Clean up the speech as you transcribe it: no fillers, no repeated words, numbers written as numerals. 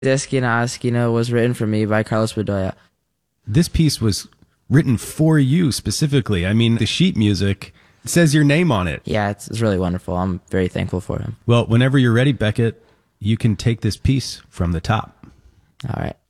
Esquina Esquina was written for me by Carlos Bedoya. This piece was written for you specifically. I mean, the sheet music says your name on it. Yeah, it's really wonderful. I'm very thankful for him. Well, whenever you're ready, Beckett, you can take this piece from the top. All right.